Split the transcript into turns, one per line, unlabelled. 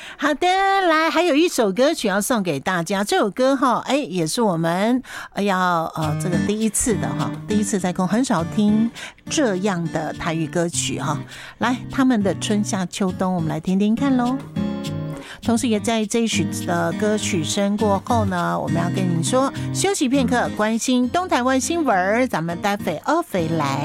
好的，来，还有一首歌曲要送给大家。这首歌哈，也是我们要这个第一次的哈，第一次在空很少听这样的台语歌曲哈。来，他们的春夏秋冬，我们来听听看喽。同时也在这一曲的歌曲声过后呢，我们要跟您说休息片刻，关心东台湾新闻，咱们待会回来。